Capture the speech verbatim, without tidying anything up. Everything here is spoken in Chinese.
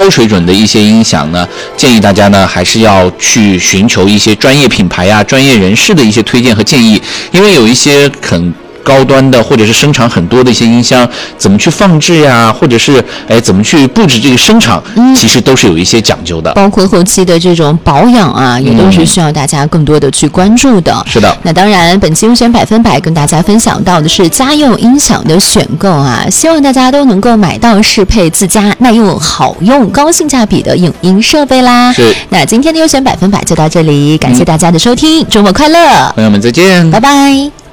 高水准的一些音响呢，建议大家呢还是要去寻求一些专业品牌啊、专业人士的一些推荐和建议，因为有一些很高端的或者是声场很多的一些音箱，怎么去放置呀，或者是哎怎么去布置这个声场，嗯、其实都是有一些讲究的。 包括后期的这种保养啊，也都是需要大家更多的去关注的。 嗯、是的。 那当然，本期优选百分百跟大家分享到的是家用音响的选购啊，希望大家都能够买到适配自家、耐用、好用、高性价比的影音设备啦。 是。 那今天的优选百分百就到这里，感谢大家的收听，嗯、周末快乐， 朋友们再见， 拜拜。